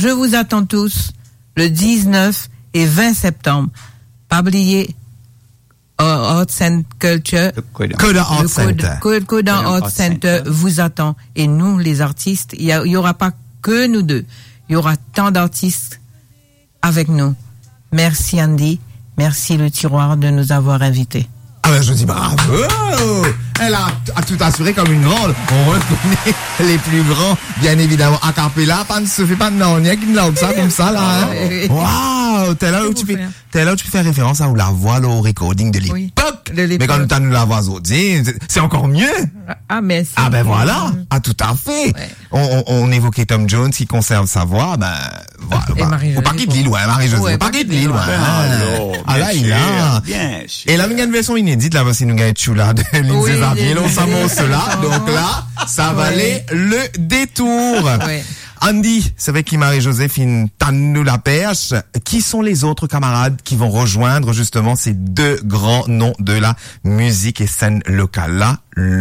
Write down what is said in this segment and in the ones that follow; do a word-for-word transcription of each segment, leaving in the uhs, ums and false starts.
je vous attends tous le dix-neuf et vingt septembre. Pas oublier Art and Culture. Coda Art Center. Coda Art Center vous attend. Et nous, les artistes, il y, y aura pas que nous deux. Il y aura tant d'artistes avec nous. Merci Andy. Merci le tiroir de nous avoir invités. Ah ben je dis bravo. Elle a, a tout assuré comme une grande. On reconnaît les plus grands, bien évidemment. A cappella, pas ne se fait pas de non, il y a qu'une langue ça comme ça là. Hein? Waouh, t'es là où tu fais, t'es là où tu fais référence à où la voix là, au recording de l'époque. Oui, de l'époque. Mais quand t'as nous la voix aussi, c'est encore mieux. Ah mais ah ben voilà, ah tout à fait. Ouais. On, on, on évoquait Tom Jones qui conserve sa voix, ben voilà. Et Marie-Josée. Au parquet de Lille, ouais, Marie-Josée. Ouais, au parquet de Lille, ouais. Ah là il a. Bien sûr. Et là il y a une version inédite là, parce que nous gagne Chula de Lindsay Xavier, on s'amuse cela. Donc là, ça valait le détour. Ouais. Andy, c'est vrai qu'il Marie-Joséphine tanne-nous la perche. Qui sont les autres camarades qui vont rejoindre justement ces deux grands noms de la musique et scène locale là,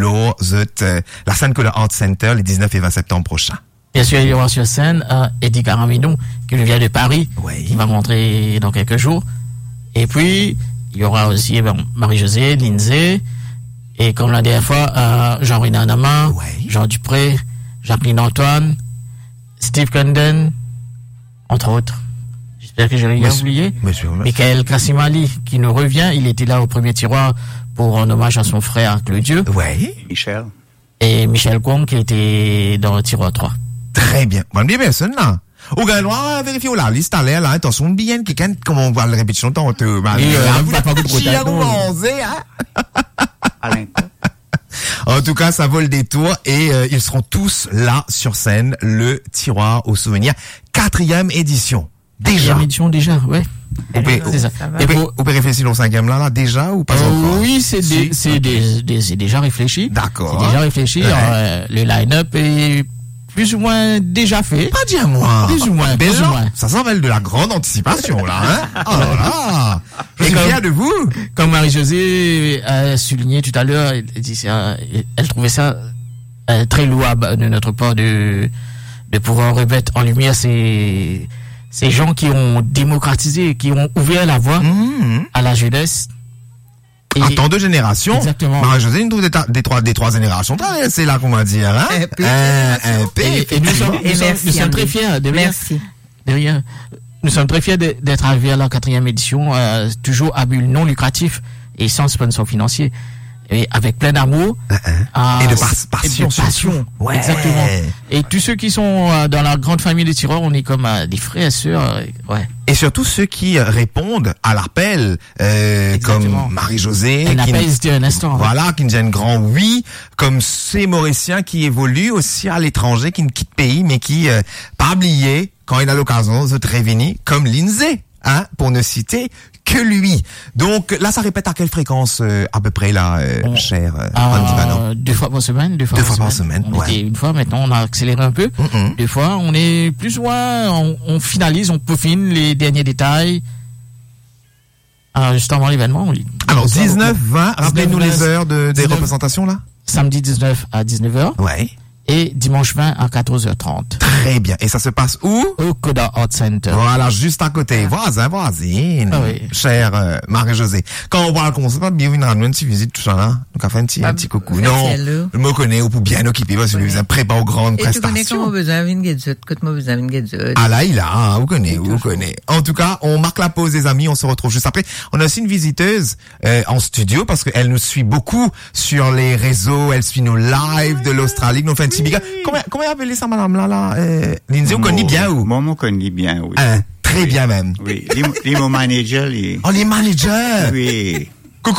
la scène Coda Art Center les dix-neuf et vingt septembre prochains? Bien sûr, il y aura sur scène euh, Eddie Garaminou qui nous vient de Paris, oui. qui va montrer dans quelques jours. Et puis, il y aura aussi eh ben, Marie-Josée, Lindsay, et comme la dernière fois, euh, Jean-René Anama, oui. Jean Dupré, Jacqueline Antoine, Steve Condon, entre autres. J'espère que je n'ai rien oublié. Michael Kassimali, qui nous revient. Il était là au premier tiroir pour un hommage à son frère Claudieu. Oui. Michel. Et Michel Kwong, qui était dans le tiroir trois. Très bien. Bonne bien personne, là. Au gars, on vérifier la liste à l'air, là. Attention, bien, quelqu'un, comme on voit la répétition, tant, tu, bah, vous n'avez pas beaucoup de hein. Alain. En tout cas, ça vaut le détour et euh, ils seront tous là sur scène, le tiroir aux souvenirs, quatrième édition. Déjà. Quatrième édition déjà, ouais. On peut, c'est ça. Et pour, on peut réfléchir au cinquième là, là, déjà ou pas euh, encore? Oui, c'est, si. des, c'est, des, des, c'est déjà réfléchi. D'accord. C'est déjà réfléchi. Ouais. Euh, le line-up est plus ou moins déjà fait. Pas dire moi. Plus ou moins, Déjà, plus ou moins. ça s'envole de la grande anticipation, là, hein. Oh là là. Je suis comme, fier de vous. Comme Marie-Josée a souligné tout à l'heure, elle, elle, dit ça, elle trouvait ça euh, très louable de notre part de, de pouvoir remettre en lumière ces, ces gens qui ont démocratisé, qui ont ouvert la voie Mmh. à la jeunesse. Et en tant de générations. Exactement. Marie-Josée, nous trouve des, ta- des trois, des trois générations. C'est là qu'on va dire, hein. Un peu. Un, un peu. Et, et nous sommes, nous Et sommes, merci, nous sommes très Andy. fiers de Merci. de rien. Nous sommes très fiers de- d'être arrivés à la quatrième édition, euh, toujours à but non lucratif et sans sponsor financier, et avec plein d'amour. Euh, euh, et de pas- passion. et de passion. surtout. Ouais. Exactement. Et tous ceux qui sont euh, dans la grande famille des tireurs, on est comme euh, des frères et sœurs. euh, ouais. Et surtout ceux qui euh, répondent à l'appel, euh, Exactement. comme Marie-Josée. Elle n'a qui pas nous- hésité un instant. Voilà, qui nous dit un grand oui, comme ces Mauriciens qui évoluent aussi à l'étranger, qui ne quittent pays, mais qui, euh, pas oublier, quand il a l'occasion de revenir, comme Lindsay, hein, pour ne citer que lui. Donc là, ça répète à quelle fréquence euh, à peu près là, euh, Bon. cher euh, Euh, Andy Manon? deux fois par semaine, deux fois, Deux par, fois par semaine. semaine, On ouais. était une fois, maintenant on a accéléré un peu. Mm-mm. Deux fois, on est plus ou moins, on, on finalise, on peaufine les derniers détails. Alors, juste avant l'événement, on lit. Alors dix-neuf, vingt, rappelez-nous dix-neuf, les heures de, des dix-neuf. représentations là. Samedi dix-neuf à dix-neuf heures Ouais. et dimanche vingt à quatorze heures trente. Très bien. Et ça se passe où? Au Coda Art Center. Voilà, juste à côté. Voisin, voisine. Ah oui. Chère euh, Marie-Josée. Quand on voit le concert, bien venir rendre une petite visite, tout ça, là. Donc, on fait un petit, un petit coucou. merci Non, à l'eau. je me connais, ou pour bien occuper, parce que nous faisons prépa aux grandes Et tu connais prestations. comment besoin d'une guetzot, comment besoin d'une guetzot. Ah là, il a, hein, vous connaissez, vous connaissez. En tout cas, on marque la pause, les amis, on se retrouve juste après. On a aussi une visiteuse euh, en studio, parce qu'elle nous suit beaucoup sur les réseaux, elle suit nos lives de l'Australie, nous fait un petit big up. Comment, comment appelez ça, madame, là, là, euh, Lindsay, vous connaissez bien où? Moi, on connaît bien, oui. Hein, très bien même. Oui. Les, les mon managers, les... Oh, les managers! Oui.